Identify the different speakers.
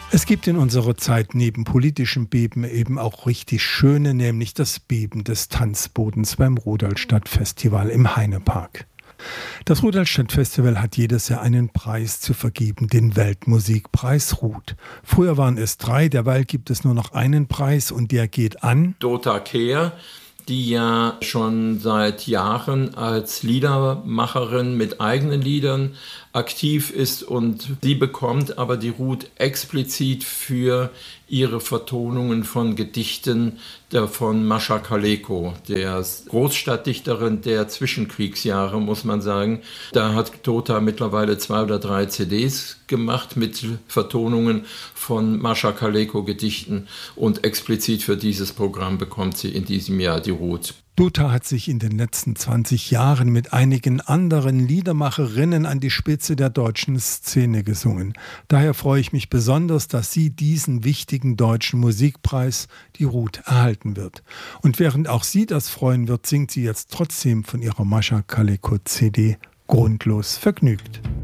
Speaker 1: Es gibt in unserer Zeit neben politischem Beben eben auch richtig schöne, nämlich das Beben des Tanzbodens beim Rudolstadt-Festival im Heinepark. Das Rudolstadt-Festival hat jedes Jahr einen Preis zu vergeben, den Weltmusikpreis Rud. Früher waren es 3, derweil gibt es nur noch einen Preis und der geht an
Speaker 2: Dota Kehr, die ja schon seit Jahren als Liedermacherin mit eigenen Liedern aktiv ist, und sie bekommt aber die Rud explizit für ihre Vertonungen von Gedichten von Mascha Kaleko, der Großstadtdichterin der Zwischenkriegsjahre, muss man sagen. Da hat Dota mittlerweile 2 oder 3 CDs gemacht mit Vertonungen von Mascha Kaleko Gedichten, und explizit für dieses Programm bekommt sie in diesem Jahr die Rud.
Speaker 1: Dota hat sich in den letzten 20 Jahren mit einigen anderen Liedermacherinnen an die Spitze der deutschen Szene gesungen. Daher freue ich mich besonders, dass sie diesen wichtigen deutschen Musikpreis, die Rud, erhalten wird. Und während auch sie das freuen wird, singt sie jetzt trotzdem von ihrer Mascha Kaleko CD grundlos vergnügt.